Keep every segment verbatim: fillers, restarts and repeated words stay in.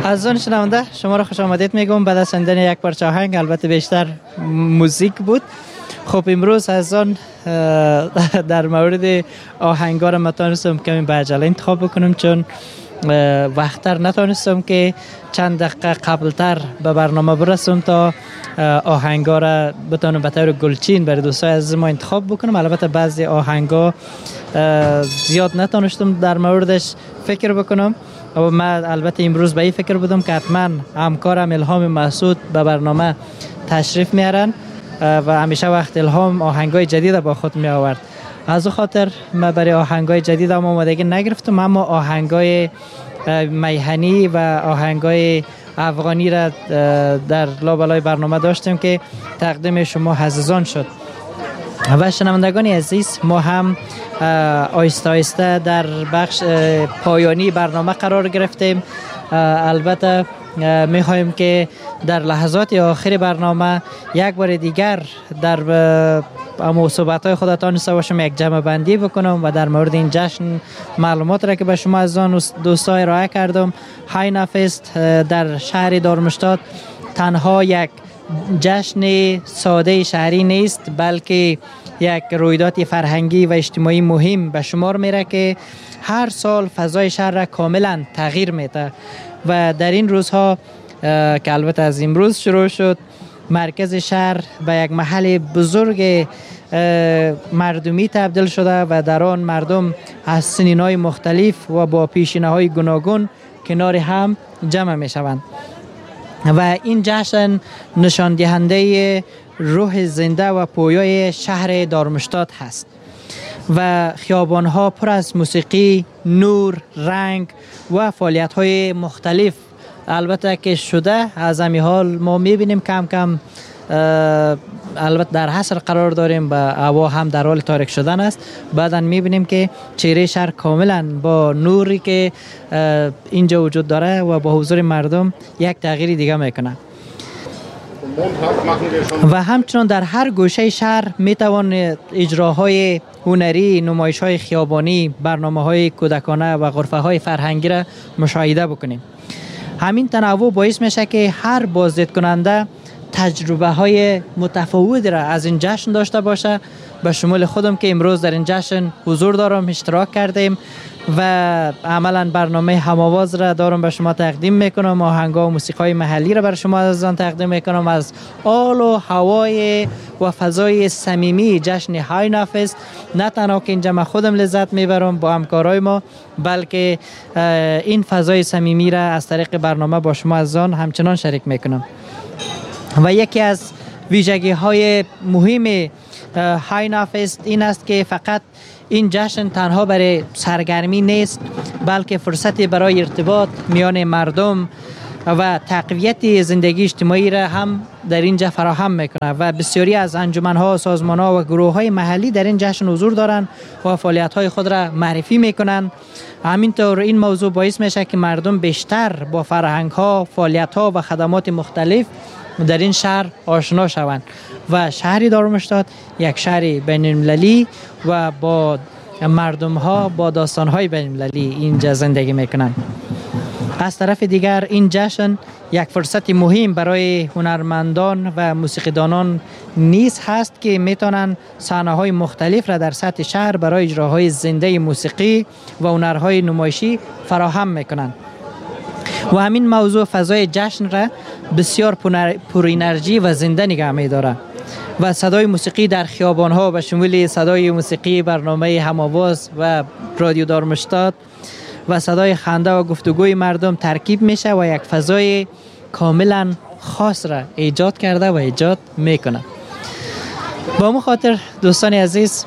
عزیزان شنونده شما را خوش آمدید میگم. بعد از شنیدن یک پارچه آهنگ، البته بیشتر موزیک بود. خب امروز عزیزان در مورد آهنگا را متونستم کمی به عجله انتخاب بکنم، چون وقتر نتونستم که چند دقیقه قبلتر به برنامه برسم تا آهنگا را بتونم به طور گلچین برای دوستای عزیز ما انتخاب بکنم. البته بعضی آهنگا زیاد نتونستم در موردش فکر بکنم. و من البته امروز به این فکر بودم که حتما همکارم الهام مسعود به برنامه تشریف میارن و همیشه وقت الهام آهنگای جدید با خود می آورد. از او خاطر من برای آهنگای جدید هم آمادگی نگرفتم، اما آهنگای میهنی و آهنگای افغانی را در لابلای برنامه داشتیم که تقدیم شما عزیزان شد. و شنوندگان عزیز، ما هم آیسته آیسته در بخش پایانی برنامه قرار گرفتیم. البته میخواهیم که در لحظات آخر برنامه یک بار دیگر در اما صحبت‌های خودتان سواشم یک جمع بندی بکنم و در مورد این جشن معلومات را که به شما از آن دوستا ارائه کردم. هاینا فست در شهر دارمشتات تنها یک جشن ساده شهری نیست، بلکه یک رویداد فرهنگی و اجتماعی مهم به شمار میره که هر سال فضای شهر را کاملا تغییر میده. و در این روزها که البته از امروز شروع شد، مرکز شهر به یک محل بزرگ مردمی تبدیل شده و در آن مردم از سنین‌های مختلف و با پیشینه‌های گوناگون کنار هم جمع می شوند. و این جشن نشان دهنده روح زنده و پویای شهر دارمشتات هست و خیابان‌ها پر از موسیقی، نور، رنگ و فعالیت‌های مختلف البته که شده. از همین حال ما می‌بینیم کم کم البته در حصر قرار داریم و هوا هم در حال تاریک شدن است. بعداً می‌بینیم که چهره شهر کاملاً با نوری که اینجا وجود داره و با حضور مردم یک تغییر دیگه میکنه. و همچنان در هر گوشه شهر میتوان اجراهای هنری، نمایش‌های خیابانی، برنامه‌های کودکانه و غرفه‌های فرهنگی را مشاهده بکنیم. همین تنوع باعث میشه که هر بازدید کننده تجربه های متفاوتی را از این جشن داشته باشه. به شمول خودم که امروز در این جشن حضور دارم، اشتراک کردیم و عملا برنامه هم‌آواز را دارم به شما تقدیم میکنم. آهنگ‌ها و موسیقی محلی را بر شما از آن تقدیم میکنم. از آل و هوای و فضای صمیمی جشن هاینا فست نه تنها که اینجا من خودم لذت میبرم با همکارای ما، بلکه این فضای صمیمی را از طریق برنامه با شما از آن همچنان شریک میکنم. و یکی از ویژگی های مهم هاینا فست این است که فقط این جشن تنها برای سرگرمی نیست، بلکه فرصتی برای ارتباط میان مردم و تقویت زندگی اجتماعی را هم در اینجا فراهم میکنه و بسیاری از انجمن‌ها، سازمان‌ها و گروه‌های محلی در این جشن حضور دارند و فعالیت‌های خود را معرفی میکنند. همینطور این موضوع باعث میشه که مردم بیشتر با فرهنگ‌ها، فعالیت‌ها و خدمات مختلف در این شهر آشنا شوند و شهری دارمشتات یک شهر بین‌المللی و با مردم‌ها با داستان‌های بین‌المللی اینجا زندگی میکنند. از طرف دیگر این جشن یک فرصت مهم برای هنرمندان و موسیقیدانان نیز هست که میتونن صحنه‌های مختلف را در سطح شهر برای اجراهای زنده موسیقی و هنرهای نمایشی فراهم میکنند. و همین موضوع فضای جشن را بسیار پر انرژی و زنده نگه می‌داره و صدای موسیقی در خیابان‌ها به شمول صدای موسیقی برنامه هم‌آواز و رادیو دارمشتات و صدای خنده و گفتگوی مردم ترکیب میشه و یک فضای کاملا خاص را ایجاد کرده و ایجاد میکنه. با اون خاطر دوستان عزیز،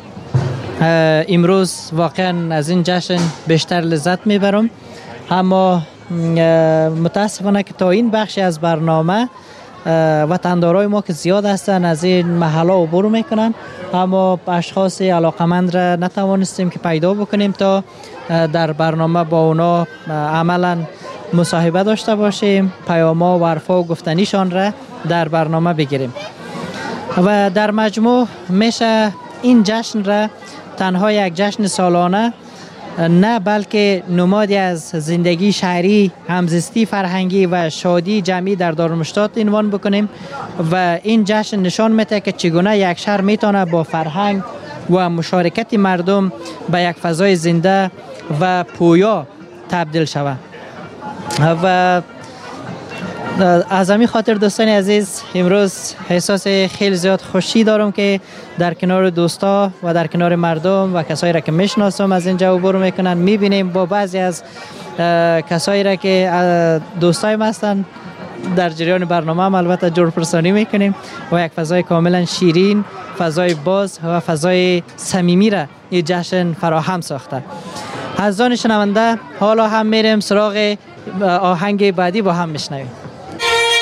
امروز واقعا از این جشن بیشتر لذت میبرم، اما متاسفانه که تا این بخشی از برنامه وطندارای ما که زیاد هستن از این محله عبور میکنن، اما اشخاص علاقمند را نتوانستیم که پیدا بکنیم تا در برنامه با اونا عملا مصاحبه داشته باشیم، پیام‌ها و حرفا و گفتنیشان را در برنامه بگیریم. و در مجموع میشه این جشن را تنها یک جشن سالانه نه بلکه نمادی از زندگی شهری، همزیستی فرهنگی و شادی جمعی در دارالمشتات عنوان بکنیم و این جشن نشان میده که چگونه یک شهر میتونه با فرهنگ و مشارکت مردم به یک فضای زنده و پویا تبدیل شود. و از همین خاطر دوستان عزیز امروز احساس خیلی زیاد خوشی دارم که در کنار دوستا و در کنار مردم و کسایی را که میشناسم از اینجا عبور میکنن، میبینیم با بعضی از کسایی را که دوستای ما هستن در جریان برنامه هم البته جور پرسانی میکنیم و یک فضای کاملا شیرین، فضای باز و فضای صمیمی را این جشن فراهم ساخته. از آن شنونده حالا هم میریم سراغ آهنگ بعدی با هم میشنویم.